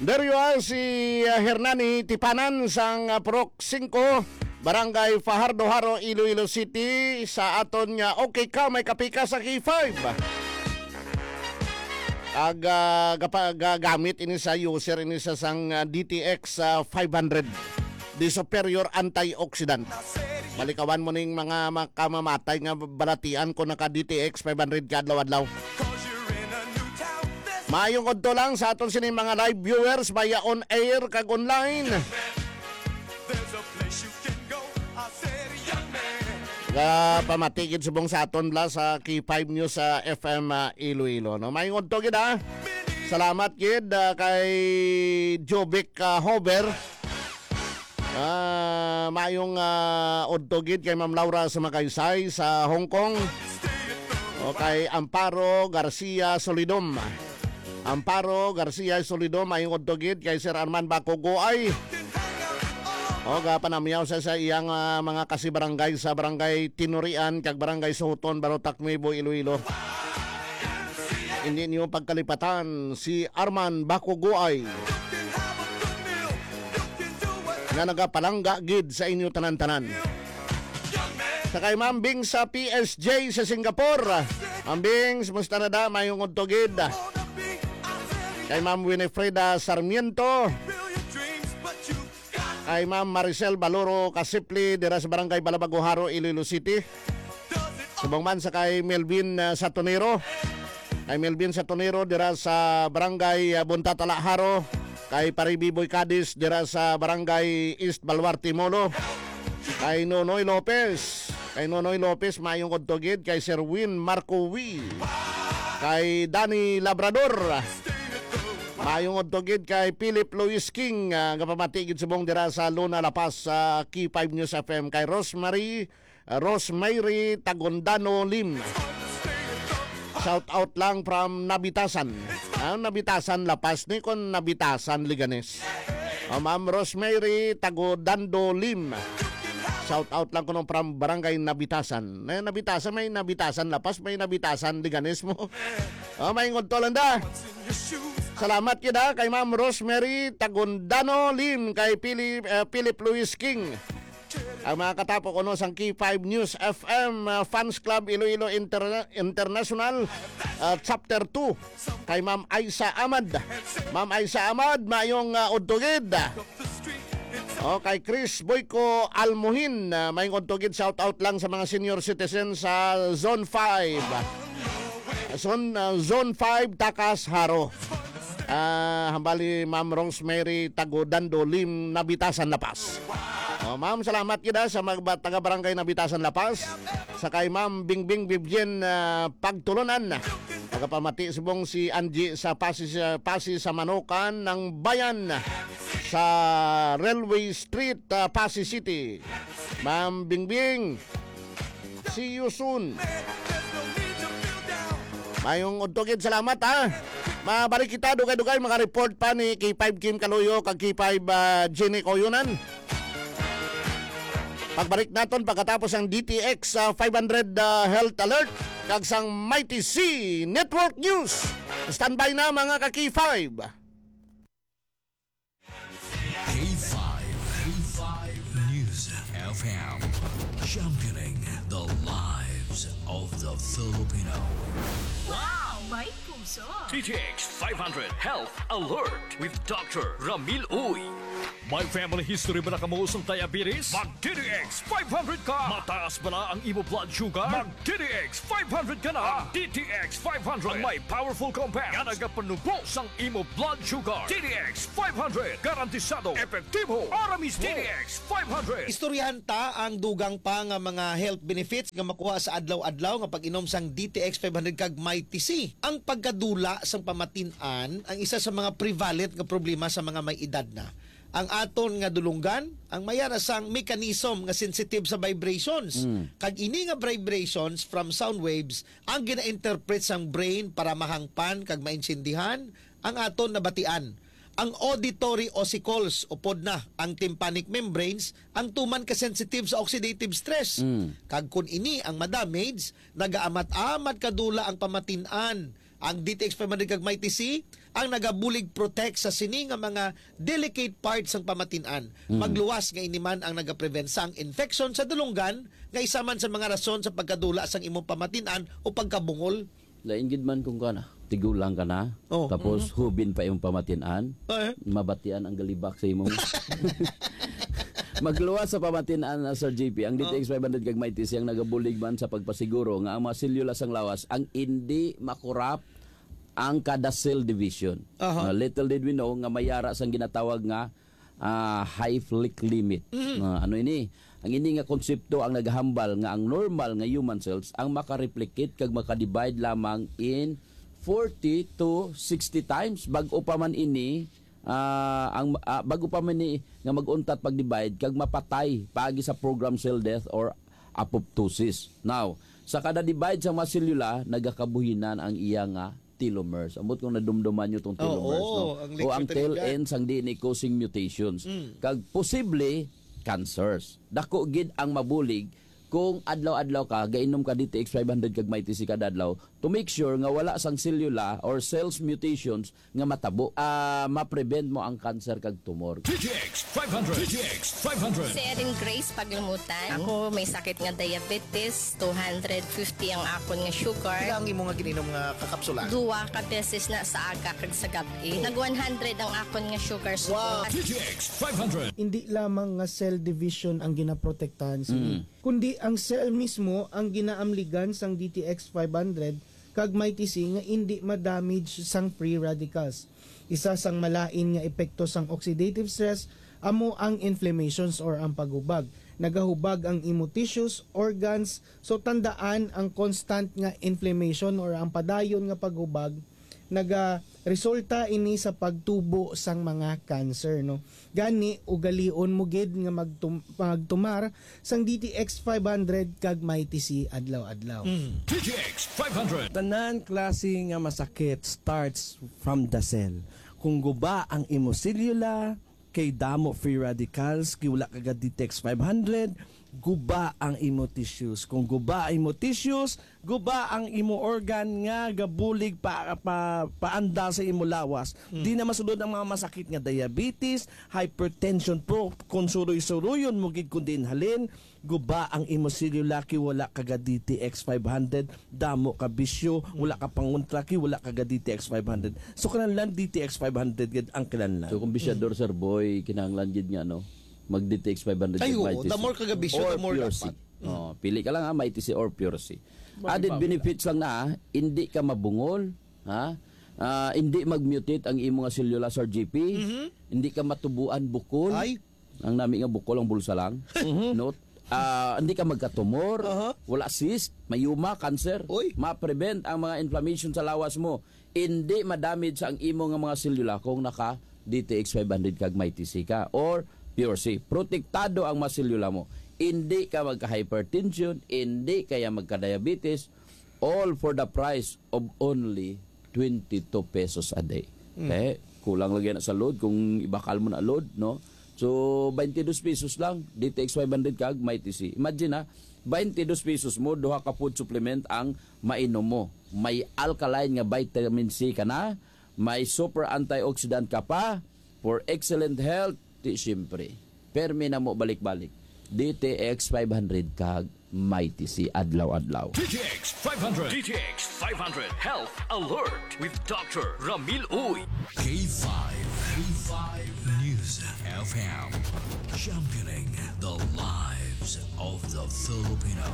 There you are, si Hernani Tipanan sang Purok 5, Barangay Fajardo Haro, Iloilo City. Sa aton nga, okay ka, may kapika sa K5. Gamit ini sa user ini sa sang DTX 500, the superior antioxidant. Malikawan mo ning mga kamamatay nga balatian ko naka DTX 500 kadlaw-adlaw. Maayong odto lang sa aton sining mga live viewers via on air kag online. Pamatigid subong sa aton bla sa K5 News sa FM Iloilo. No, maayong odto gid ha. Salamat gid kay Jovic Hover. Maayong odto gid kay Ma'am Laura Sumakaysay sa Hong Kong. O kay Amparo Garcia Solidom. Amparo Garcia Solidom, maayong odto gid kay Sir Arman Bacogoay. O panamyaw sa iyang mga kasibarangay sa Barangay Tinurian kag Barangay Sohoton, Barotac, Nuevo Iloilo. Hindi niyo pagkalipatan si Arman Bacogoay nga nagapalangga gid sa inyo tanan-tanan. Sa kay Ma'am Bing sa PSG sa Singapore. Ma'am Bing, musta na da? Mayong odto gid. Kay Ma'am Winifreda Sarmiento. Kay Ma'am Maricel Baloro Kasipli dira sa Barangay Balabago Haro, Iloilo City. Subong man sa kay Melvin Satonero. Kay Melvin Satonero dira sa Barangay Buntatala Haro. Kay Paribiboy Cadiz dira sa Barangay East Baluarte Molo. Kay Nonoy Lopez. Kay Nonoy Lopez mayong odto gid kay Sir Win Marcowi. Kay Danny Labrador. Mayong odtogid kay Philip Louis King nga pamatigid subong dira sa Luna La Paz sa K5 News FM. Kay Rosemary Tagondano Lim. Shout out lang from Nabitasan. Nabitasan La Paz ni kon Nabitasan Liganes. Ma'am Rosemary Tagondano Lim. Shout out lang ko from Barangay Nabitasan. Nabitasan, may Nabitasan La Paz, may Nabitasan Liganes mo. May ngodto lang da. Salamat kita kay Ma'am Rosemary Tagondano Lim, kay Philip Louis King. Ang mga katapok ko sang K5 News FM Fans Club Iloilo International Chapter 2 kay Ma'am Aisa Ahmad. Ma'am Aisa Ahmad, mayong udtogid. O kay Chris Boyko Almohin, mayong udtogid, shout out lang sa mga senior citizens sa Zone 5. Zone 5 Takas Haro. Hambali Ma'am Rosemary Tagondano Lim, Nabitasan La Paz. Ma'am, salamat kita sa mga taga-barangay Nabitasan La Paz. Sa kay Ma'am Bingbing Vivien Pagtulunan. Pagpamati subong si Angie sa Pasig sa Manukan ng Bayan sa Railway Street, Pasig City. Ma'am Bingbing, see you soon. Mayong udtogid, salamat ha. Mabalik kita dugay-dugay mga report pa ni K5 Kim Kaluyo kag K5 Jenny Koyunan. Pagbalik naton pagkatapos ang DTX 500 Health Alert kag sang Mighty C Network News. Standby na mga ka-K5. K5 News FM, championing the lives of the Filipino. Wow! May puso! DTX 500 Health Alert with Dr. Ramil Uy. May family history ba na kamuusong diabetes? Mag-DTX 500 ka! Mataas ba na ang imo blood sugar? Mag-DTX 500 ka na! DTX 500 ang may powerful compounds nga nagapanubos ang imo blood sugar. DTX 500 garantisado, epektibo, para mismo. DTX 500. Istoryahan ta ang dugang pa nga mga health benefits nga makuha sa adlaw-adlaw nga pag-inom sang DTX 500 kag Mighty C. Ang pagkadula sang pamatin-an ang isa sa mga prevalent nga problema sa mga may edad na. Ang aton nga dulunggan, ang mayara sang mechanism nga sensitive sa vibrations. Kag ini nga vibrations from sound waves ang gina-interpret sang brain para mahangpan kag mainsindihan ang aton nabatian. Ang auditory ossicles o podna ang tympanic membranes ang tuman ka sensitive sa oxidative stress. Kag kun ini ang madamage, nagaamat-amat kadula ang pamatin-an, Ang DTX 500 kag Mighty C ang nagabulig protect sa sini nga mga delicate parts ng pamatin-an. Magluwas nga iniman ang nagaprevent sang infection sa dulunggan nga isa man sa mga rason sa pagkadula sang imong pamatin-an o pagkabungol. Lain gid man kung kana, tigulang ka na, Oh, tapos hubin pa yung pamatian, mabatian ang galibak sa imong. Magluwas sa pamatian na Sir JP, ang DTX 500 kag Mighty siyang nagabulig man sa pagpasiguro nga ang mga selula sang lawas ang hindi makurap ang kada cell division. Little did we know nga mayara sang ginatawag nga high flick limit. Ano ini? Ang ini nga konsepto ang naghambal nga ang normal nga human cells ang makareplicate kag makadivide lamang in 40 to 60 times bag-o pa man ini bago pa man ni nga mag-untat pag-divide kag mapatay paagi sa program cell death or apoptosis. Now, sa kada divide sa mga selula nagakabuhinan ang iya nga telomeres. Amot kung nadumduman nyo itong telomeres, no? O ang tail ends ang DNA causing mutations. Kag posible cancers. Dako gid ang mabulig kung adlaw-adlaw ka gainom ka DTX 500 kag Mighty C kada adlaw to make sure nga wala sang selula or cells mutations nga matabo. Ma-prevent mo ang cancer kag tumor. DTX 500. DTX 500. Si Erin Grace Paglamutan. Ako may sakit nga diabetes, 250 ang akon nga sugar. Ang imo nga gininom nga kakapsula. Duwa ka beses na sa aga kag sa gabi. Nag 100 ang akon nga sugar. So, DTX 500. Hindi lamang nga cell division ang ginaprotektahan sini, kundi ang cell mismo ang ginaamligan sang DTX 500 kag Mighty C nga hindi ma-damage sang free radicals. Isa sang malain nga epekto sang oxidative stress amo ang inflammations or ang paghubag. Nagahubag ang imo tissues, organs, so tandaan ang constant nga inflammation or ang padayon nga paghubag resulta ini sa pagtubo sang mga cancer, no. Gani ugalion mo gid nga magtumar sang DTX 500 kag Mighty C adlaw-adlaw. DTX 500. Tanan klase nga masakit starts from the cell. Kung guba ang imo selula, kay damo free radicals, kay wala kagad DTX 500, guba ang imo tissues. Kung guba ang imo tissues, guba ang imo organ nga gabulig paanda sa imo lawas. Di na masulod ang mga masakit nga diabetes, hypertension pro, kung suroy-suroyon mo gid kun din halin, guba ang imo selula kay wala kagad DTX 500, damo ka bisyo, wala ka pangontra kay wala kagad DTX 500. So kanang DTX 500 gid ang kinahanglan. So kung bisyador Sir Boy, kinahanglan gid nga no, mag-DTX 500 Ay, kag oo, Mighty C. the more kagabisyo, Or the more Pure dapat. C. Pili ka lang Mighty C or Pure C. Added benefits lang na, hindi ka mabungol, ha? Hindi mag-mutate ang imo nga selula Sir GP, hindi ka matubuan bukol. Ay. Ang nami nga bukol ang bulsa lang. Note, hindi ka magkatumor, wala cyst, mayuma, cancer, Oy. ma-prevent ang mga inflammation sa lawas mo. Hindi ma-damage ang imo nga mga selula kung naka DTX 500 kag Mighty C ka or Pure C. Protektado ang mga selula mo. Hindi ka magka-hypertension, hindi kaya magka-diabetes, all for the price of only 22 pesos a day. Okay? Kulang lagi na sa load kung ibakal mo na load, no? So 22 pesos lang DTX 500 kag Mighty C. Imagine 22 pesos mo duha ka food supplement ang mainom mo. May alkaline nga vitamin C ka na, may super antioxidant ka pa for excellent health. Di siyempre, permi na mo balik-balik. DTX 500 kag Mighty C adlaw-adlaw. DTX 500. DTX 500 Health Alert with Dr. Ramil Uy. K5. K5 News FM. Championing the lives of the Filipino.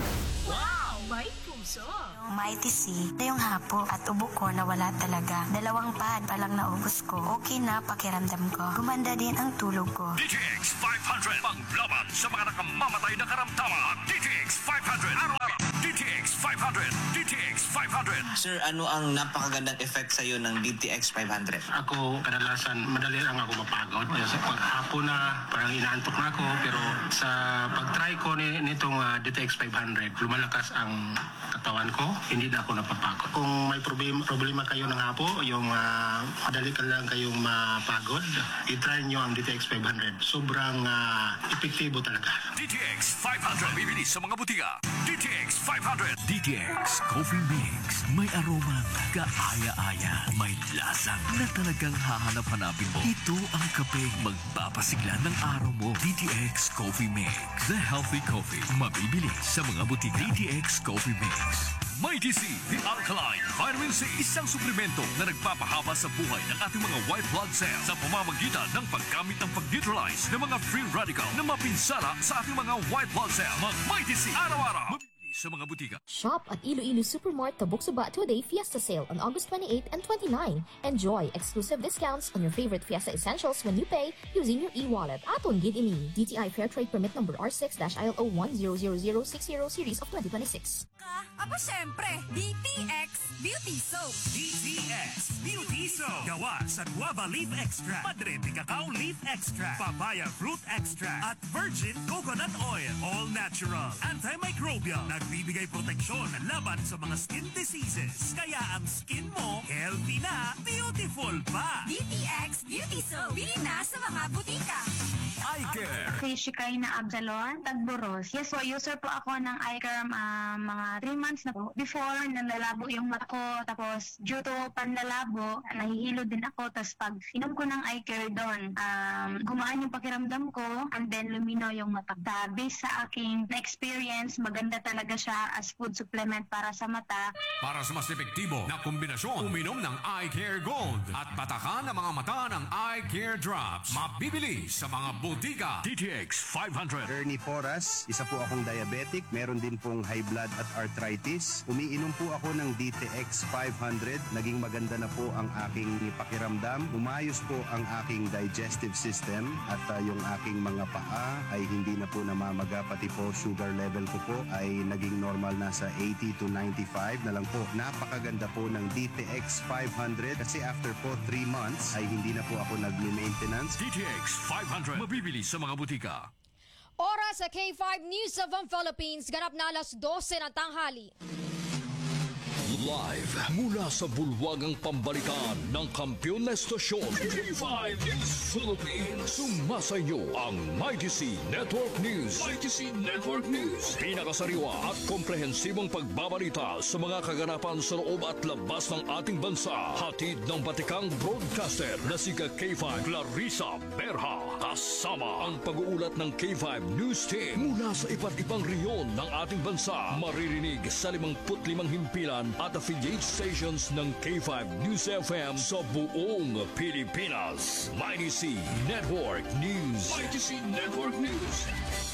wow, may puso. Mighty C, yung hapo at ubo ko na wala talaga. 2 pad pa lang naubos ko. Okay na pakiramdam ko. Gumanda din ang tulog ko. DTX 500 panglaban sa mga nakamamatay na karamdaman. DTX 500 araw-araw. DTX 500. DTX 500. Sir, ano ang napakagandang effect sa'yo ng DTX 500? Ako, kadalasan, madali lang ako mapagod. Sa paghapon na, parang inaantok na ako. Pero sa pag-try ko nitong DTX 500, lumalakas ang katawan ko. Hindi na ako napapagod. Kung may problema kayo ng hapo, yung madali ka lang kayong mapagod, i-try nyo ang DTX 500. Sobrang epektibo talaga. DTX 500. Bibili sa mga butika. DTX DTX 500. DTX Coffee Mix. May aromang kaaya-aya. May lasang na talagang hahanap-hanapin mo. Ito ang kape magpapasigla ng araw mo. DTX Coffee Mix. The healthy coffee. Mabibili sa mga butika. DTX Coffee Mix. Mighty C, the Alkaline Vitamin C, isang suplemento na nagpapahaba sa buhay ng ating mga white blood cells sa pamamagitan ng paggamit ng pag-neutralize ng mga free radical na mapinsala sa ating mga white blood cells. Mag-Mighty C, araw-araw. Sa mga butika. Shop at Iloilo Supermart Tabuk Suba 2-day Fiesta Sale on August 28 and 29. Enjoy exclusive discounts on your favorite Fiesta essentials when you pay using your e-wallet. Aton gid ini DTI Fair Trade Permit number R6-ILO 100060 series of 2026. Aba syempre, DTX Beauty Soap. DTX Beauty Soap. Gawa sa guava leaf extract, Madre de cacao leaf extract, papaya fruit extract, at virgin coconut oil. All natural, antimicrobial, nagbibigay proteksyon laban sa mga skin diseases. Kaya ang skin mo, healthy na, beautiful pa. DTX Beauty Soap. Bili na sa mga butika. Eye Care. Si Shikaina Absalon, Tagboros. Yes po, user po ako ng eye care mga 3 months na po. Before, nalalabo yung mata ko. Tapos, due to panlalabo, nahihilo din ako. Tapos, pag inom ko ng eye care doon, gumaan yung pakiramdam ko and then lumino yung mata. Based sa aking na-experience, maganda talaga siya as food supplement para sa mata. Para sa mas epektibo na kombinasyon, uminom ng Eye Care Gold at patakan ang mga mata ng Eye Care Drops. Mabibili sa mga butika. DTX 500. Ernie Porras, isa po akong diabetic, meron din pong high blood at arthritis. Umiinom po ako ng DTX 500. Naging maganda na po ang aking pakiramdam. Umayos po ang aking digestive system at yung aking mga paa ay hindi na po namamaga. Pati po sugar level ko po ay naging normal na sa 80 to 95 na lang po. Napakaganda po ng DTX 500 kasi after po 3 months ay hindi na po ako nag-maintenance. DTX 500. Mabibili sa mga butika. Oras sa K5 News of the Philippines. Ganap na alas 12 ng tanghali. Live mula sa bulwagang pambalikan ng kampiyon na estasyon K5 News Philippines. Sumasayo ang Mighty C Network News. Mighty C Network News. Pinakasariwa at komprehensibong pagbabalita sa mga kaganapan sa loob at labas ng ating bansa. Hatid ng batikang broadcaster na si K5 Clarissa Berha. Kasama ang pag-uulat ng K5 News Team mula sa iba't ibang reyon ng ating bansa. Maririnig sa 55 himpilan at affiliate stations ng K5 News FM sa buong Pilipinas. Mighty C Network News. Mighty C Network News.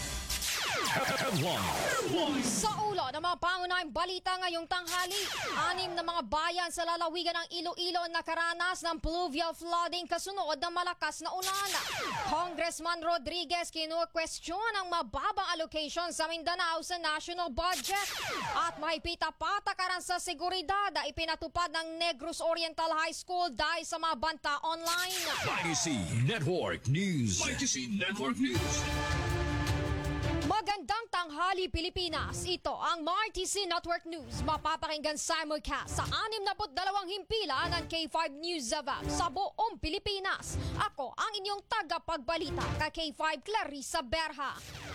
Sa ulo ng mga pangunahing balita ngayong tanghali, 6 na mga bayan sa lalawigan ng Iloilo nakaranas ng pluvial flooding kasunod ng malakas na ulan. Congressman Rodriguez kinu-question ang mababang allocation sa Mindanao sa national budget. At mahigpit na patakaran sa seguridad na ipinatupad ng Negros Oriental High School dahil sa mga banta online. Mighty C Network News. Mighty C Network News. Magandang tanghali Pilipinas. Ito ang MRTC Network News. Mapapakinggan simulcast sa 62 himpilan ng K5 News FM sa buong Pilipinas. Ako ang inyong tagapagbalita ka K5 Clarissa Berha.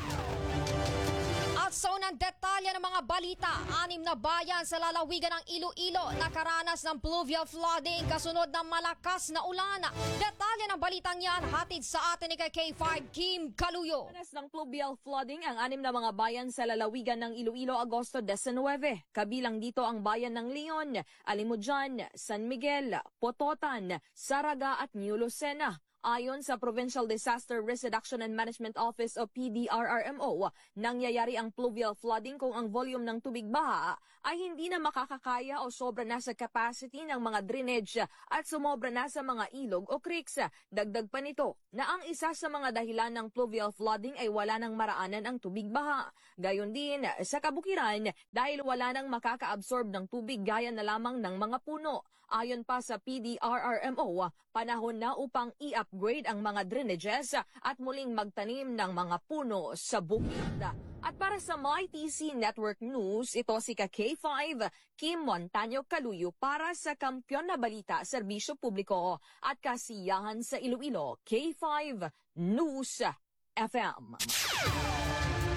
At sa unang detalye ng mga balita, 6 na bayan sa lalawigan ng Iloilo nakaranas ng pluvial flooding kasunod ng malakas na ulan. Detalye ng balitang yan hatid sa atin ni K5 Kim Kaluyo. Nakaranas ng pluvial flooding ang 6 na mga bayan sa lalawigan ng Iloilo Agosto 19. Kabilang dito ang bayan ng Leon, Alimujan, San Miguel, Pototan, Saraga at New Lucena. Ayon sa Provincial Disaster Risk Reduction and Management Office o PDRRMO, nangyayari ang pluvial flooding kung ang volume ng tubig baha ay hindi na makakakaya o sobra na sa capacity ng mga drainage at sumobra na sa mga ilog o creeks. Dagdag pa nito na ang isa sa mga dahilan ng pluvial flooding ay wala nang maraanan ang tubig baha. Gayon din sa kabukiran dahil wala nang makaka-absorb ng tubig gaya na lamang ng mga puno. Ayon pa sa PDRRMO, panahon na upang i-upgrade ang mga drainages at muling magtanim ng mga puno sa bukid. At para sa MyTC Network News, ito si K5 Kim Montaño Kaluyo para sa Kampiyon na Balita, Serbisyo Publiko at Kasiyahan sa Iloilo, K5 News FM.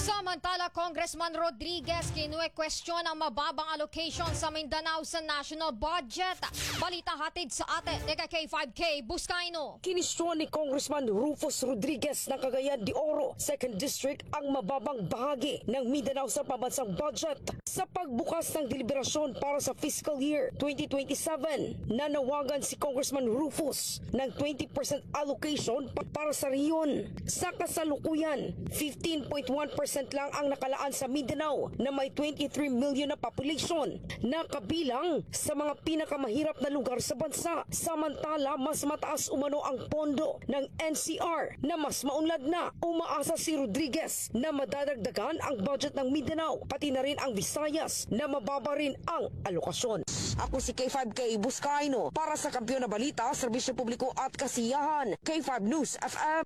Samantala, Congressman Rodriguez kinuwestiyon ang mababang allocation sa Mindanao sa national budget. Balita hatid sa atin, Teka K5K, Buscaino. Kinistyon ni Congressman Rufus Rodriguez ng Cagayan de Oro, 2nd District, ang mababang bahagi ng Mindanao sa pambansang budget. Sa pagbukas ng deliberasyon para sa fiscal year 2027, nanawagan si Congressman Rufus ng 20% allocation para sa riyon. Sa kasalukuyan, 15.1% lang ang nakalaan sa Mindanao na may 23 million na population na kabilang sa mga pinakamahirap na lugar sa bansa. Samantala, mas mataas umano ang pondo ng NCR na mas maunlad na. Umaasa si Rodriguez na madadagdagan ang budget ng Mindanao, pati na rin ang Visayas na mababa rin ang alokasyon. Ako si K5K Buscaino para sa Kampiyon na Balita, Serbisyo Publiko at Kasiyahan. K5 News FM.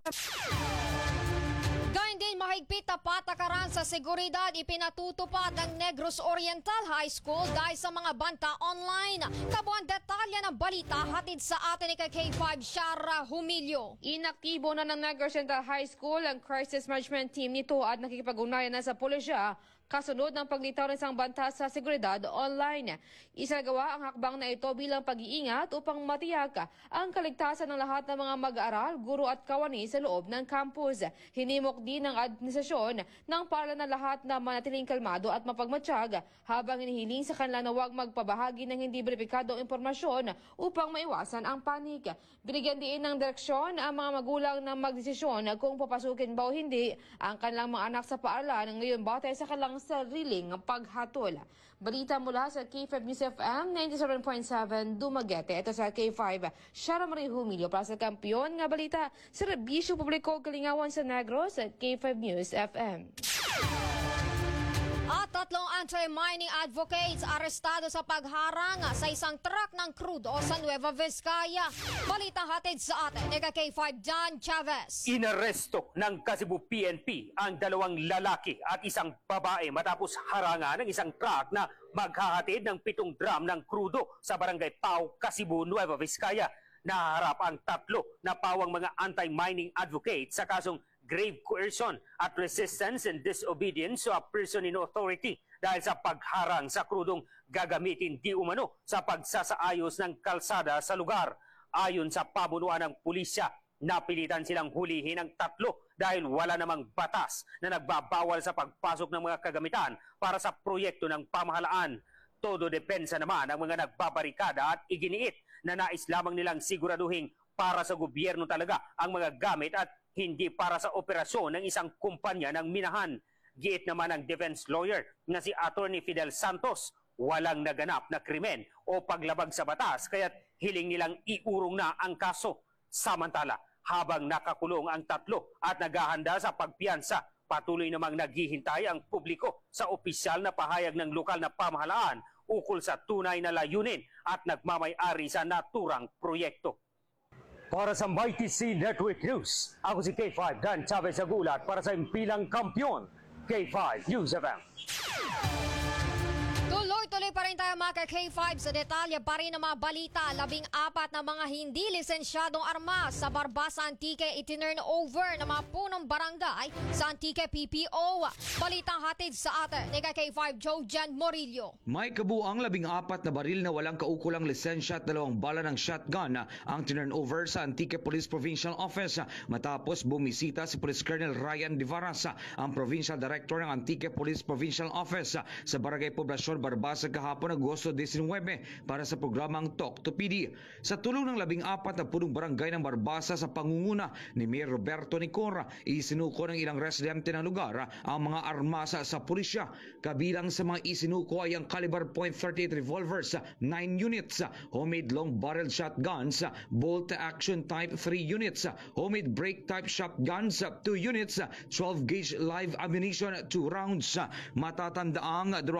Gayun din mahigpit na patakaran sa seguridad ipinatutupad ng Negros Oriental High School dahil sa mga banta online. Kabuang detalye ng balita hatid sa atin ni K5 Shara Humilio. Inaktibo na ng Negros Oriental High School ang crisis management team nito at nakikipag-ugnayan na sa pulisya kasunod ng paglitaw ng isang banta sa seguridad online. Isagawa ang hakbang na ito bilang pag-iingat upang matiyak ang kaligtasan ng lahat ng mga mag-aaral, guro at kawani sa loob ng campus. Hinimok din ng administrasyon ng para na lahat na manatiling kalmado at mapagmatsyag habang hinihiling sa kanila na huwag magpabahagi ng hindi beripikadong impormasyon upang maiwasan ang panik. Binigyan din ng direksyon ang mga magulang na magdesisyon kung papasukin ba o hindi ang kanilang mga anak sa paaralan ngayon batay sa kanilang sariling paghatol. Balita mula sa K5 News FM 97.7 Dumaguete. Ito sa K5 Shara Marie Humilio para sa Kampiyon nga balita sa Serbisyo Publiko Kalingawan sa Negros at K5 News FM. At 3 anti-mining advocates arestado sa pagharang sa isang truck ng crudo sa Nueva Vizcaya. Balita hatid sa atin ni K5 John Chavez. Inaresto ng Cebu PNP ang 2 lalaki at isang babae matapos harangan ng isang truck na maghahatid ng 7 drum ng crudo sa barangay Pau, Cebu, Nueva Vizcaya. Naharap ang 3 na pawang mga anti-mining advocates sa kasong grave coercion at resistance and disobedience to a person in authority dahil sa pagharang sa krudong gagamitin di umano sa pagsasaayos ng kalsada sa lugar. Ayon sa pamunuan ng pulisya, napilitan silang hulihin ang 3 dahil wala namang batas na nagbabawal sa pagpasok ng mga kagamitan para sa proyekto ng pamahalaan. Todo depensa naman ang mga nagbabarikada at iginiit na nais lamang nilang siguraduhin para sa gobyerno talaga ang mga gamit at hindi para sa operasyon ng isang kumpanya ng minahan. Giit naman ng defense lawyer na si Attorney Fidel Santos, walang naganap na krimen o paglabag sa batas kaya't hiling nilang iurong na ang kaso. Samantala, habang nakakulong ang 3 at naghahanda sa pagpiyansa, patuloy namang naghihintay ang publiko sa opisyal na pahayag ng lokal na pamahalaan ukol sa tunay na layunin at nagmamay-ari sa naturang proyekto. Para sa Mighty C Network News, ako si K5 Dan Chavez Agulat para sa Impilang Kampiyon, K5 News FM. Tuloy-tuloy pa rin tayo mga K5 sa detalye pa rin ng mga balita. 14 na mga hindi lisensyadong armas sa Barbasa Antique itinurn over ng mga punong barangay sa Antique PPO. Balitang hatid sa atin ni K5 Jojan Morillo. May kabuang 14 na baril na walang kaukulang lisensya at 2 bala ng shotgun ang tinurn over sa Antique Police Provincial Office matapos bumisita si Police Colonel Ryan Divaras, ang Provincial Director ng Antique Police Provincial Office sa Barangay Poblacion Barbasa kahapon Agosto 19 para sa programang Talk to PD. Sa tulong ng 14 na punong barangay ng Barbasa sa pangunguna ni Mayor Roberto Nicora, isinuko ng ilang residente ng lugar ang mga armas sa pulisya. Kabilang sa mga isinuko ay ang caliber .38 revolvers 9 units, homemade long barrel shotguns, bolt action type 3 units, homemade break type shotguns 2 units, 12 gauge live ammunition 2 rounds. Matatandaang